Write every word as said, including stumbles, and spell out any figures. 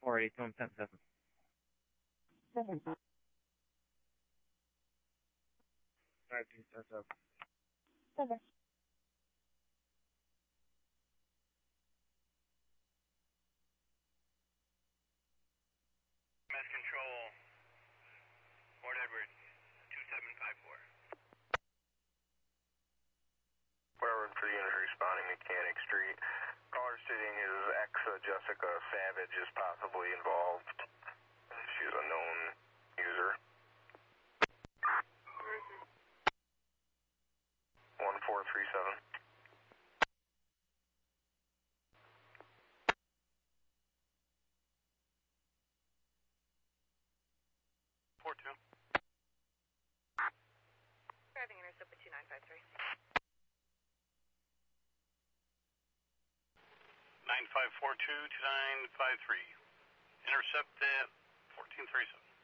four eighty-two, I'm ten seven. Seven. Five two seven seven. Seven. Mass control, Fort Edward, two seven five four. Railroad three unit responding Mechanic Street. Caller stating is ex Jessica Savage is possibly involved. She's a known user. one four three seven. four two. Driving intercept at two nine five three. nine five four two two nine five three. Intercept at fourteen thirty-seven.